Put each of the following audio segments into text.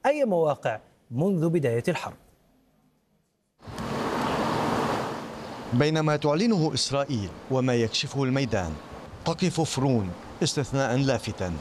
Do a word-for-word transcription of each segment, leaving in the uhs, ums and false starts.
أي مواقع منذ بداية الحرب. بينما تعلنه إسرائيل وما يكشفه الميدان، تقف فرون استثناء لافتا.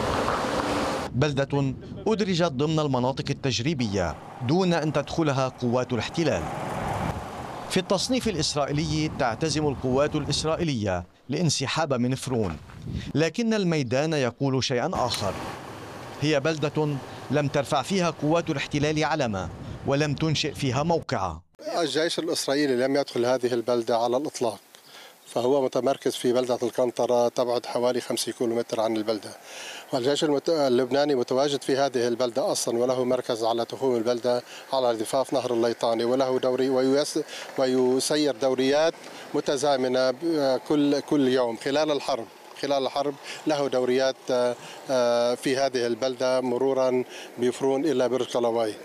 بلدة أدرجت ضمن المناطق التجريبية دون أن تدخلها قوات الاحتلال. في التصنيف الإسرائيلي تعتزم القوات الإسرائيلية الانسحاب من فرون، لكن الميدان يقول شيئا آخر. هي بلدة لم ترفع فيها قوات الاحتلال علما ولم تنشئ فيها موقعا. الجيش الإسرائيلي لم يدخل هذه البلدة على الإطلاق، فهو متمركز في بلدة القنطرة تبعد حوالي خمسة كيلومتر عن البلدة، والجيش اللبناني متواجد في هذه البلدة أصلا، وله مركز على تخوم البلدة على ضفاف نهر الليطاني، وله دوري ويسير دوريات متزامنة كل كل يوم خلال الحرب. خلال الحرب له دوريات في هذه البلدة مرورا بفرون إلى برج قلواي.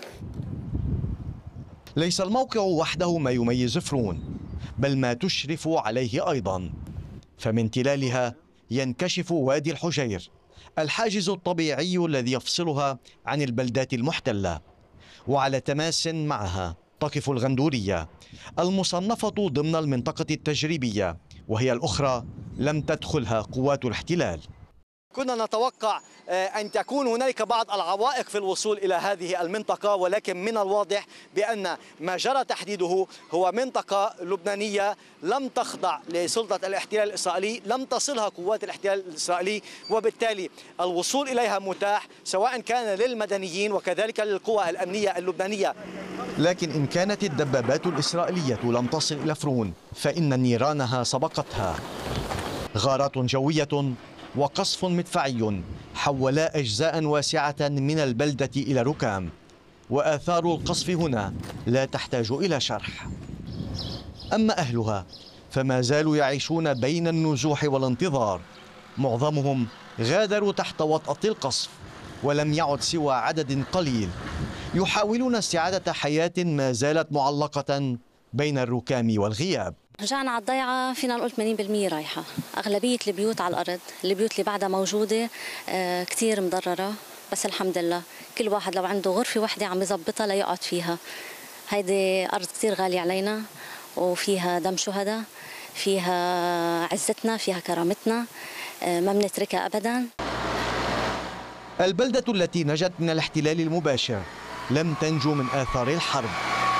ليس الموقع وحده ما يميز فرون، بل ما تشرف عليه أيضا. فمن تلالها ينكشف وادي الحجير، الحاجز الطبيعي الذي يفصلها عن البلدات المحتلة. وعلى تماس معها تقف الغندورية المصنفة ضمن المنطقة التجريبية، وهي الأخرى لم تدخلها قوات الاحتلال. كنا نتوقع أن تكون هنالك بعض العوائق في الوصول إلى هذه المنطقة، ولكن من الواضح بأن ما جرى تحديده هو منطقة لبنانية لم تخضع لسلطة الاحتلال الإسرائيلي، لم تصلها قوات الاحتلال الإسرائيلي، وبالتالي الوصول إليها متاح سواء كان للمدنيين وكذلك للقوى الأمنية اللبنانية. لكن إن كانت الدبابات الإسرائيلية لم تصل إلى فرون فإن نيرانها سبقتها. غارات جوية وقصف مدفعي حولا أجزاء واسعة من البلدة إلى ركام، وآثار القصف هنا لا تحتاج إلى شرح. أما أهلها فما زالوا يعيشون بين النزوح والانتظار. معظمهم غادروا تحت وطأة القصف، ولم يعد سوى عدد قليل يحاولون استعادة حياة ما زالت معلقة بين الركام والغياب. رجعنا على الضيعة فينا نقول ثمانين بالمئة رايحة. أغلبية البيوت على الأرض، البيوت اللي بعدها موجودة آه كتير مضررة، بس الحمد لله كل واحد لو عنده غرفة واحدة عم يظبطها ليقعد فيها. هيدي أرض كتير غالية علينا، وفيها دم شهداء، فيها عزتنا، فيها كرامتنا، آه ما بنتركها أبدا. البلدة التي نجت من الاحتلال المباشر لم تنجو من آثار الحرب،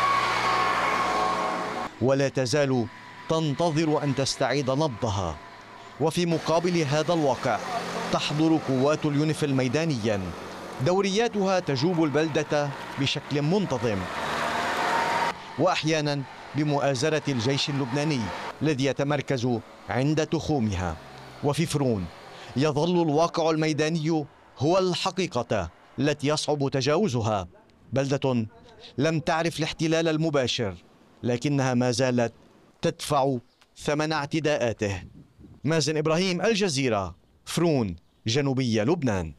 ولا تزال تنتظر أن تستعيد نبضها. وفي مقابل هذا الواقع تحضر قوات اليونيفيل ميدانيا، دورياتها تجوب البلدة بشكل منتظم، وأحيانا بمؤازرة الجيش اللبناني الذي يتمركز عند تخومها. وفي فرون يظل الواقع الميداني هو الحقيقة التي يصعب تجاوزها. بلدة لم تعرف الاحتلال المباشر، لكنها ما زالت تدفع ثمن اعتداءاته. مازن إبراهيم، الجزيرة، فرون، جنوبية لبنان.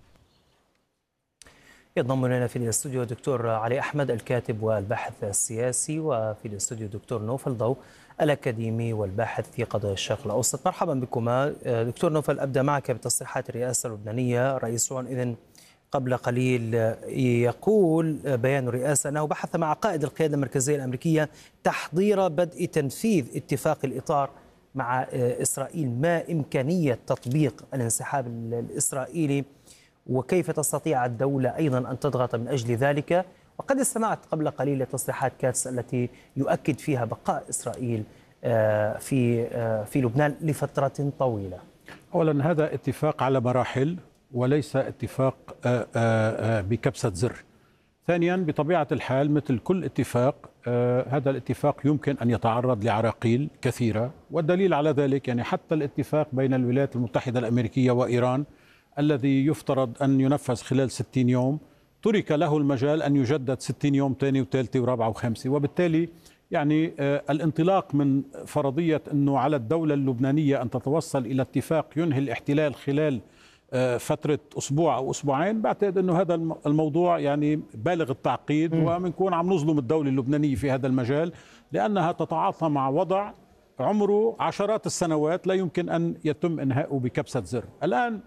ينضم لنا في الاستوديو دكتور علي أحمد الكاتب والباحث السياسي، وفي الاستوديو دكتور نوفل ضو الأكاديمي والباحث في قضايا الشرق الأوسط. مرحبا بكما. دكتور نوفل، أبدأ معك بتصريحات الرئاسة اللبنانية. رئيس إذن قبل قليل يقول بيان الرئاسة أنه بحث مع قائد القيادة المركزية الأمريكية تحضير بدء تنفيذ اتفاق الإطار مع إسرائيل. ما إمكانية تطبيق الانسحاب الإسرائيلي، وكيف تستطيع الدولة أيضا أن تضغط من أجل ذلك؟ وقد استمعت قبل قليل لتصريحات كاتس التي يؤكد فيها بقاء إسرائيل في في لبنان لفترة طويلة. أولا هذا اتفاق على مراحل وليس اتفاق بكبسة زر. ثانيا بطبيعة الحال مثل كل اتفاق هذا الاتفاق يمكن أن يتعرض لعراقيل كثيرة، والدليل على ذلك يعني حتى الاتفاق بين الولايات المتحدة الأمريكية وإيران الذي يفترض أن ينفذ خلال ستين يوم ترك له المجال أن يجدد ستين يوم ثاني وثالثة ورابعة وخامسة. وبالتالي يعني الانطلاق من فرضية أنه على الدولة اللبنانية أن تتوصل إلى اتفاق ينهي الاحتلال خلال فترة أسبوع أو أسبوعين، بعتقد أنه هذا الموضوع يعني بالغ التعقيد، ومنكون عم نظلم الدولة اللبنانية في هذا المجال، لأنها تتعاطى مع وضع عمره عشرات السنوات لا يمكن أن يتم إنهاؤه بكبسة زر. الآن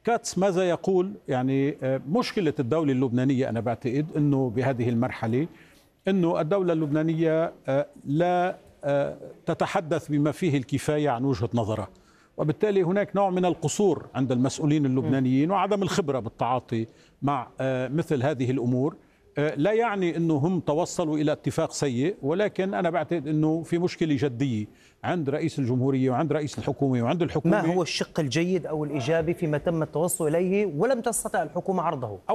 كاتس ماذا يقول؟ يعني مشكلة الدولة اللبنانية أنا بعتقد أنه بهذه المرحلة أنه الدولة اللبنانية لا تتحدث بما فيه الكفاية عن وجهة نظرها، وبالتالي هناك نوع من القصور عند المسؤولين اللبنانيين وعدم الخبرة بالتعاطي مع مثل هذه الأمور. لا يعني أنه هم توصلوا إلى اتفاق سيء، ولكن أنا بعتقد أنه في مشكلة جدية عند رئيس الجمهورية وعند رئيس الحكومة وعند الحكومة. ما هو الشق الجيد أو الإيجابي فيما تم التوصل إليه ولم تستطع الحكومة عرضه؟